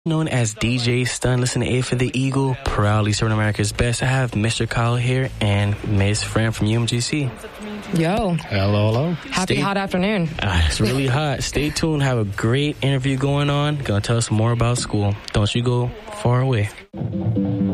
Known as DJ Stun, listen to A for the Eagle, proudly serving America's best. I have Mr. Kyle here and Miss Fran from UMGC. Yo. Hello. Happy hot afternoon. It's really hot. Stay tuned. Have a great interview going on. Gonna tell us more about school. Don't you go far away.